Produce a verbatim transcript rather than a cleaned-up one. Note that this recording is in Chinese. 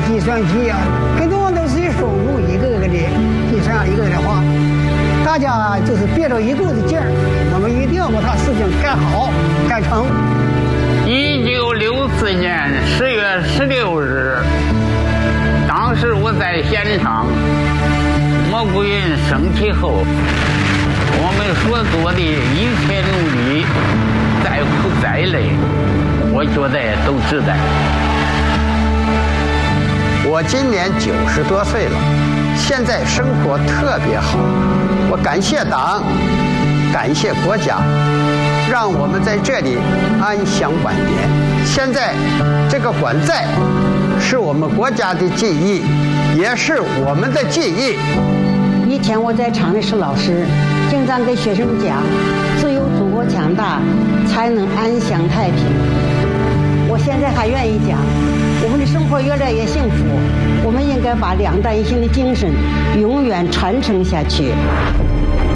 计算机啊，很多都是输入一个个的计算一个的话，大家就是憋着一肚子劲儿，我们一定要把它事情干好干成。 一九六四年十月十六日，当时我在现场，蘑菇云升起后，我们所做的一切努力，再苦再累，我觉得都值得。 我今年九十多岁了，现在生活特别好，我感谢党，感谢国家，让我们在这里安享晚年。现在这个管在是我们国家的记忆，也是我们的记忆。 以前我在厂里是老师，经常给学生讲，只有祖国强大，才能安享太平。我现在还愿意讲，我们的生活越来越幸福，我们应该把两弹一星的精神永远传承下去。